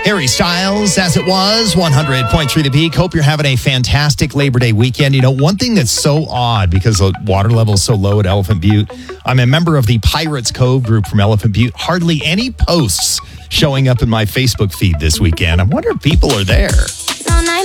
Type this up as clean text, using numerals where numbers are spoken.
Harry Styles, As It Was, 100.3 The Peak. Hope you're having a fantastic Labor Day weekend. You know, one thing that's so odd because the water level is so low at Elephant Butte, I'm a member of the Pirates Cove group from Elephant Butte. Hardly any posts showing up in my Facebook feed this weekend. I wonder if people are there.